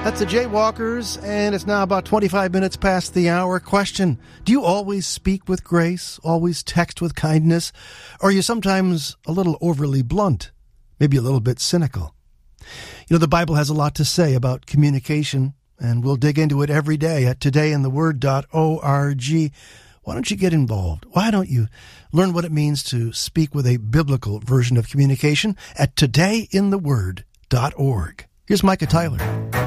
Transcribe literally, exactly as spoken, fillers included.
That's the Jaywalkers, and it's now about twenty-five minutes past the hour. Question: do you always speak with grace, always text with kindness, or are you sometimes a little overly blunt, maybe a little bit cynical? You know, the Bible has a lot to say about communication, and we'll dig into it every day at today in the word dot org. Why don't you get involved? Why don't you learn what it means to speak with a biblical version of communication at today in the word dot org? Here's Micah Tyler.